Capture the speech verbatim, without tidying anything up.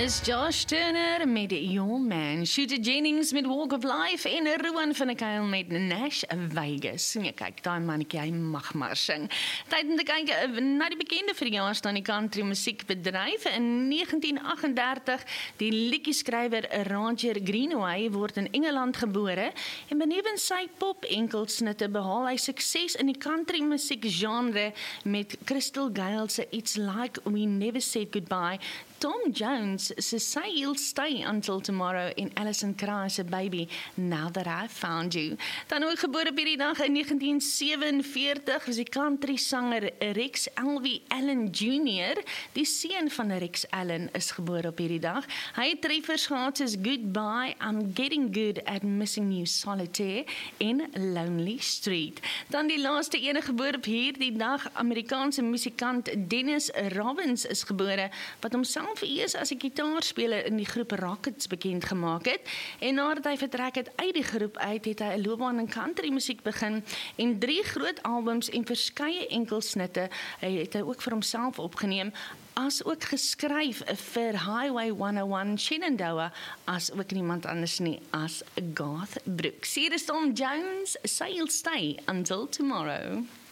is Josh Turner met Your Man, Shooter Jennings met Walk of Life en Rowan van der Kuil met Nash Vegas. Nee, kyk, daai mannetjie, hy mag maar sing. Tyd om te kyk na die bekende verjaars van die country musiekbedryf. In negentien agt en dertig, die liedjeskrywer Roger Greenaway word in Engeland gebore en benewens sy pop enkelsnitte behaal hy sukses in die country musiekgenre met Crystal Gayle se It's Like We Never Said Goodbye, Tom Jones se Say You'll Stay Until Tomorrow en Alison Krauss se Baby Now That I Found You. Dan ook gebore op hierdie dag in negentien sewenveertig is die country sanger Rex Elvie Allen junior Die seun van Rex Allen is gebore op hierdie dag. Hy het treffers gehad soos Goodbye, I'm Getting Good at Missing You Solitaire en Lonely Street. Dan die laaste ene gebore op hierdie dag, Amerikaanse musikant Dennis Robbins is gebore, wat homself eers as 'n gitaarspeler in die groep Rockets bekend gemaak het. En nadat hy vertrek het uit die groep uit, het hy 'n loopbaan in country musiek begin en drie groot albums en verskeie enkelsnitte hy het hy ook vir homself opgeneem, as ook geskryf vir Highway honderdeen Shenandoah, as ook niemand anders nie as Garth Brooks. Hier is Tom Jones, Say You'll Stay Until Tomorrow.